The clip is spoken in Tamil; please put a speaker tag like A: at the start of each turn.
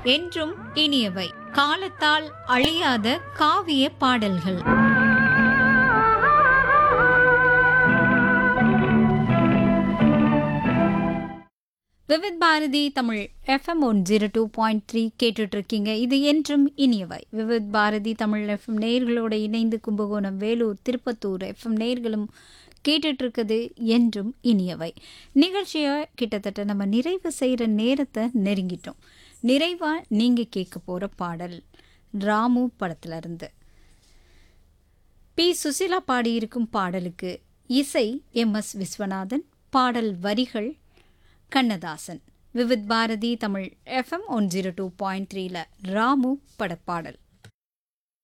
A: என்றும் இனியவை, காலத்தால் அழியாத காவிய பாடல்கள். விவித் பாரதி தமிழ் FM 102.3 கேட்டுட்டு இருக்கீங்க. இது என்றும் இனியவை. விவித் பாரதி தமிழ் FM நேயர்களோட இணைந்து கும்பகோணம், வேலூர், திருப்பத்தூர் FM நேயர்களும் கேட்டுட்டு இருக்குது என்றும் இனியவை நிகழ்ச்சியை. கிட்டத்தட்ட நம்ம நிறைவு செய்கிற நேரத்தை நெருங்கிட்டோம். நிறைவா நீங்க கேட்க போற பாடல் ராமு படத்துல இருந்து. பி. சுசிலா பாடியிருக்கும் பாடலுக்கு இசை MS விஸ்வநாதன், பாடல் வரிகள் கண்ணதாசன். விவித் பாரதி தமிழ் FM 102.3ல ராமு படப்பாடல்.